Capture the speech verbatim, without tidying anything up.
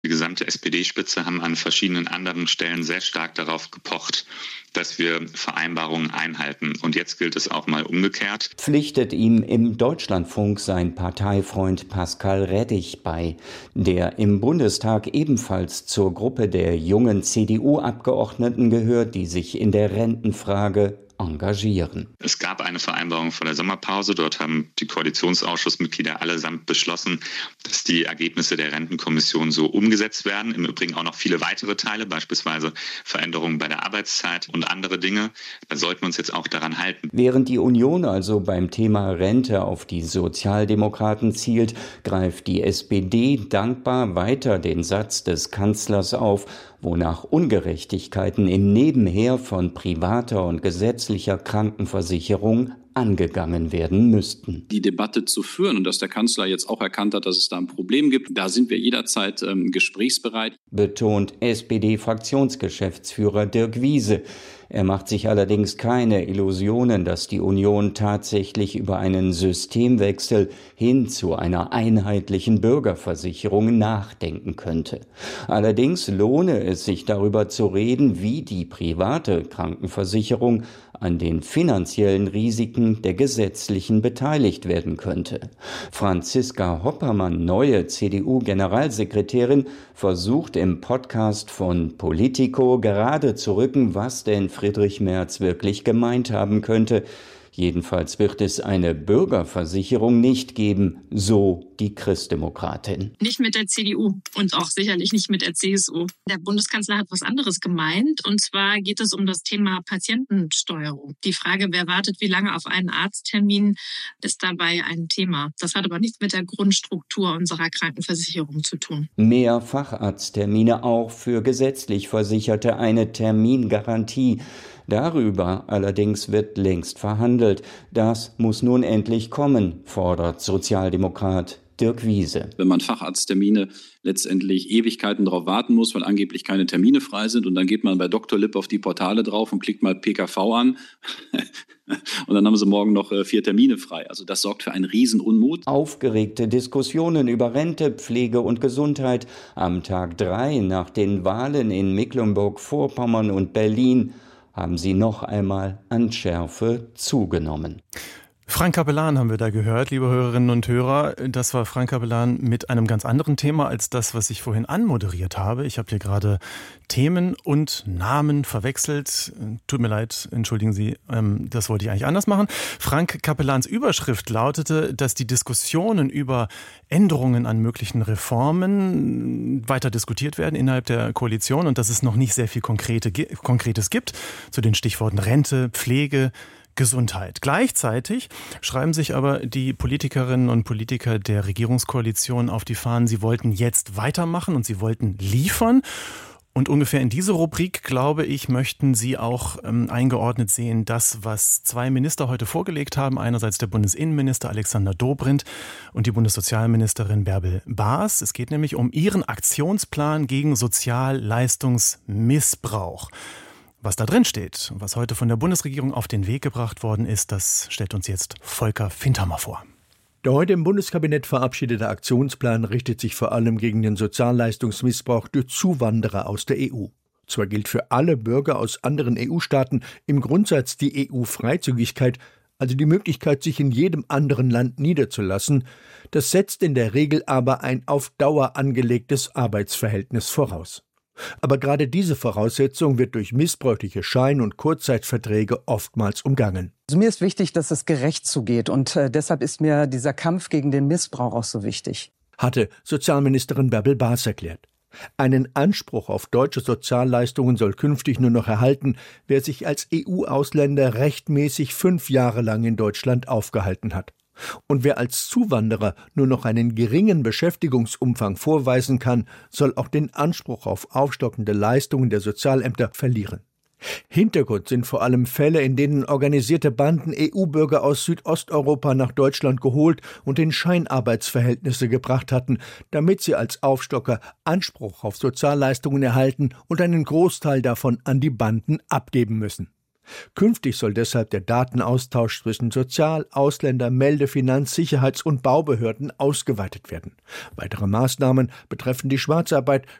Die gesamte S P D-Spitze haben an verschiedenen anderen Stellen sehr stark darauf gepocht, dass wir Vereinbarungen einhalten. Und jetzt gilt es auch mal umgekehrt. Pflichtet ihm im Deutschlandfunk sein Parteifreund Pascal Rettig bei, der im Bundestag ebenfalls zur Gruppe der jungen C D U-Abgeordneten gehört, die sich in der Rentenfrage engagieren. Es gab eine Vereinbarung vor der Sommerpause. Dort haben die Koalitionsausschussmitglieder allesamt beschlossen, dass die Ergebnisse der Rentenkommission so umgesetzt werden. Im Übrigen auch noch viele weitere Teile, beispielsweise Veränderungen bei der Arbeitszeit und andere Dinge. Da sollten wir uns jetzt auch daran halten. Während die Union also beim Thema Rente auf die Sozialdemokraten zielt, greift die S P D dankbar weiter den Satz des Kanzlers auf, wonach Ungerechtigkeiten im Nebenher von privater und gesetzlicher Krankenversicherung angegangen werden müssten. Die Debatte zu führen und dass der Kanzler jetzt auch erkannt hat, dass es da ein Problem gibt, da sind wir jederzeit ähm, gesprächsbereit. Betont S P D-Fraktionsgeschäftsführer Dirk Wiese. Er macht sich allerdings keine Illusionen, dass die Union tatsächlich über einen Systemwechsel hin zu einer einheitlichen Bürgerversicherung nachdenken könnte. Allerdings lohne es sich darüber zu reden, wie die private Krankenversicherung an den finanziellen Risiken der gesetzlichen beteiligt werden könnte. Franziska Hoppermann, neue C D U-Generalsekretärin, versucht im Podcast von Politico gerade zu rücken, was denn Friedrich Merz wirklich gemeint haben könnte. Jedenfalls wird es eine Bürgerversicherung nicht geben, so die Christdemokratin. Nicht mit der C D U und auch sicherlich nicht mit der C S U. Der Bundeskanzler hat was anderes gemeint, und zwar geht es um das Thema Patientensteuerung. Die Frage, wer wartet wie lange auf einen Arzttermin, ist dabei ein Thema. Das hat aber nichts mit der Grundstruktur unserer Krankenversicherung zu tun. Mehr Facharzttermine auch für gesetzlich Versicherte, eine Termingarantie. Darüber allerdings wird längst verhandelt. Das muss nun endlich kommen, fordert Sozialdemokrat Dirk Wiese. Wenn man Facharzttermine letztendlich Ewigkeiten darauf warten muss, weil angeblich keine Termine frei sind, und dann geht man bei Doktor Lipp auf die Portale drauf und klickt mal P K V an und dann haben sie morgen noch vier Termine frei. Also das sorgt für einen Riesenunmut. Aufgeregte Diskussionen über Rente, Pflege und Gesundheit am Tag drei nach den Wahlen in Mecklenburg-Vorpommern und Berlin haben sie noch einmal an Schärfe zugenommen. Frank Capellan haben wir da gehört, liebe Hörerinnen und Hörer. Das war Frank Capellan mit einem ganz anderen Thema als das, was ich vorhin anmoderiert habe. Ich habe hier gerade Themen und Namen verwechselt. Tut mir leid, entschuldigen Sie, das wollte ich eigentlich anders machen. Frank Capellans Überschrift lautete, dass die Diskussionen über Änderungen an möglichen Reformen weiter diskutiert werden innerhalb der Koalition und dass es noch nicht sehr viel Konkrete, Konkretes gibt zu den Stichworten Rente, Pflege, Gesundheit. Gleichzeitig schreiben sich aber die Politikerinnen und Politiker der Regierungskoalition auf die Fahnen, sie wollten jetzt weitermachen und sie wollten liefern. Und ungefähr in diese Rubrik, glaube ich, möchten Sie auch ähm, eingeordnet sehen, das, was zwei Minister heute vorgelegt haben. Einerseits der Bundesinnenminister Alexander Dobrindt und die Bundessozialministerin Bärbel Baas. Es geht nämlich um ihren Aktionsplan gegen Sozialleistungsmissbrauch. Was da drin steht, was heute von der Bundesregierung auf den Weg gebracht worden ist, das stellt uns jetzt Volker Findhammer vor. Der heute im Bundeskabinett verabschiedete Aktionsplan richtet sich vor allem gegen den Sozialleistungsmissbrauch durch Zuwanderer aus der E U. Zwar gilt für alle Bürger aus anderen E U-Staaten im Grundsatz die E U-Freizügigkeit, also die Möglichkeit, sich in jedem anderen Land niederzulassen. Das setzt in der Regel aber ein auf Dauer angelegtes Arbeitsverhältnis voraus. Aber gerade diese Voraussetzung wird durch missbräuchliche Schein- und Kurzzeitverträge oftmals umgangen. Also mir ist wichtig, dass es gerecht zugeht, und äh, deshalb ist mir dieser Kampf gegen den Missbrauch auch so wichtig. Hatte Sozialministerin Bärbel Baas erklärt. Einen Anspruch auf deutsche Sozialleistungen soll künftig nur noch erhalten, wer sich als E U-Ausländer rechtmäßig fünf Jahre lang in Deutschland aufgehalten hat. Und wer als Zuwanderer nur noch einen geringen Beschäftigungsumfang vorweisen kann, soll auch den Anspruch auf aufstockende Leistungen der Sozialämter verlieren. Hintergrund sind vor allem Fälle, in denen organisierte Banden E U-Bürger aus Südosteuropa nach Deutschland geholt und in Scheinarbeitsverhältnisse gebracht hatten, damit sie als Aufstocker Anspruch auf Sozialleistungen erhalten und einen Großteil davon an die Banden abgeben müssen. Künftig soll deshalb der Datenaustausch zwischen Sozial-, Ausländer-, Melde-, Finanz-, Sicherheits- und Baubehörden ausgeweitet werden. Weitere Maßnahmen betreffen die Schwarzarbeit,